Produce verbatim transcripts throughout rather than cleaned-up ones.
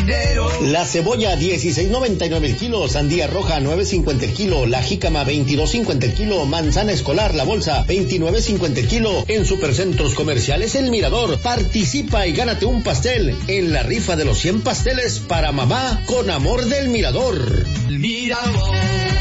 dinero. La cebolla dieciséis noventa y nueve el kilo, sandía roja nueve cincuenta el kilo, la jícama veintidós cincuenta el kilo, manzana escolar la bolsa veintinueve cincuenta el kilo. En Supercentros Comerciales El Mirador, participa y gánate un pastel en la rifa de los cien pasteles para mamá con amor del Mirador. El Mirador.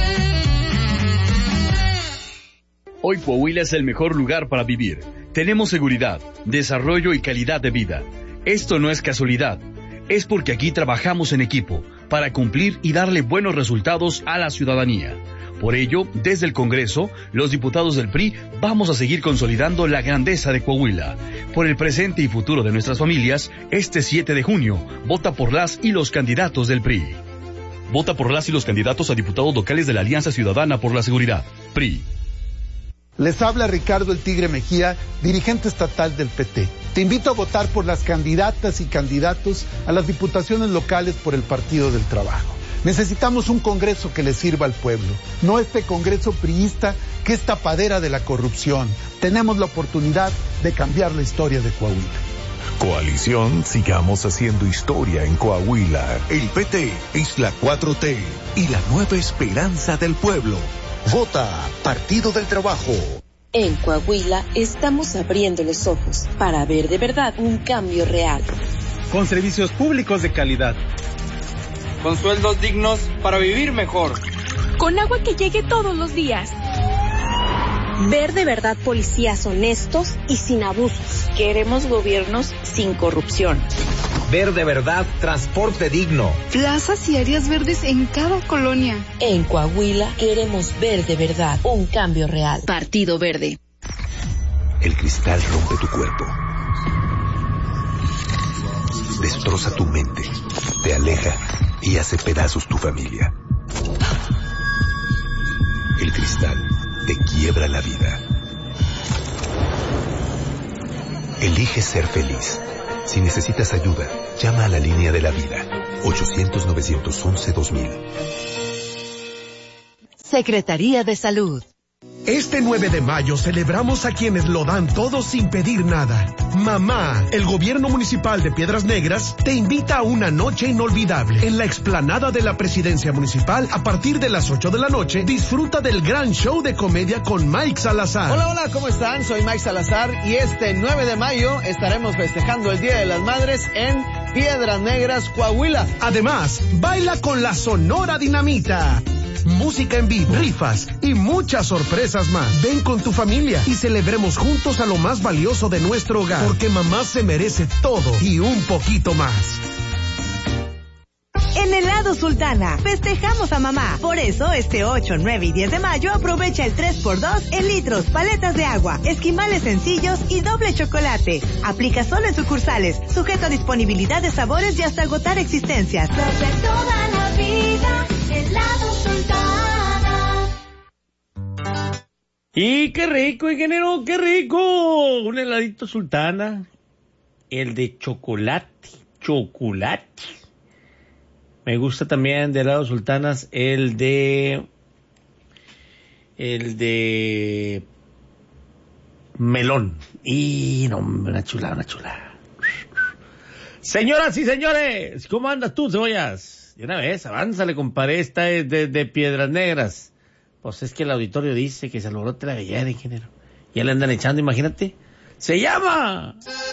Hoy Coahuila es el mejor lugar para vivir. Tenemos seguridad, desarrollo y calidad de vida. Esto no es casualidad. Es porque aquí trabajamos en equipo para cumplir y darle buenos resultados a la ciudadanía. Por ello, desde el Congreso, los diputados del P R I vamos a seguir consolidando la grandeza de Coahuila. Por el presente y futuro de nuestras familias, este siete de junio, vota por las y los candidatos del P R I. Vota por las y los candidatos a diputados locales de la Alianza Ciudadana por la Seguridad, P R I. Les habla Ricardo El Tigre Mejía, dirigente estatal del P T. Te invito a votar por las candidatas y candidatos a las diputaciones locales por el Partido del Trabajo. Necesitamos un Congreso que le sirva al pueblo, no este Congreso priista que es tapadera de la corrupción. Tenemos la oportunidad de cambiar la historia de Coahuila. Coalición, sigamos haciendo historia en Coahuila. El P T es la cuatro T y la nueva esperanza del pueblo. Vota Partido del Trabajo. En Coahuila estamos abriendo los ojos para ver de verdad un cambio real. Con servicios públicos de calidad. Con sueldos dignos para vivir mejor. Con agua que llegue todos los días. Ver de verdad policías honestos y sin abusos. Queremos gobiernos sin corrupción. Ver de verdad transporte digno. Plazas y áreas verdes en cada colonia. En Coahuila queremos ver de verdad un cambio real. Partido Verde. El cristal rompe tu cuerpo. Destroza tu mente. Te aleja y hace pedazos tu familia. El cristal te quiebra la vida. Elige ser feliz. Si necesitas ayuda, llama a la línea de la vida. ochocientos, novecientos once, dos mil. Secretaría de Salud. Este nueve de mayo celebramos a quienes lo dan todo sin pedir nada. Mamá, el gobierno municipal de Piedras Negras te invita a una noche inolvidable. En la explanada de la presidencia municipal, a partir de las ocho de la noche, disfruta del gran show de comedia con Mike Salazar. Hola, hola, ¿cómo están? Soy Mike Salazar y este nueve de mayo estaremos festejando el Día de las Madres en Piedras Negras, Coahuila. Además, baila con la Sonora Dinamita. Música en vivo, rifas y muchas sorpresas más. Ven con tu familia y celebremos juntos a lo más valioso de nuestro hogar, porque mamá se merece todo y un poquito más. En Helado Sultana, festejamos a mamá. Por eso, este ocho, nueve y diez de mayo, aprovecha el tres por dos en litros, paletas de agua, esquimales sencillos y doble chocolate. Aplica solo en sucursales, sujeto a disponibilidad de sabores y hasta agotar existencias. Los de toda la vida, Helado Sultana. Y qué rico, ingeniero, qué rico. Un heladito Sultana. El de chocolate, chocolate. Me gusta también de helados sultanas el de el de melón. Y no, una chula, una chula. Señoras y señores, ¿cómo andas tú, cebollas? De una vez, avánzale, compadre, esta es de, de Piedras Negras. Pues es que el auditorio dice que se logró la gallera, ingeniero. Ya le andan echando, imagínate. Se llama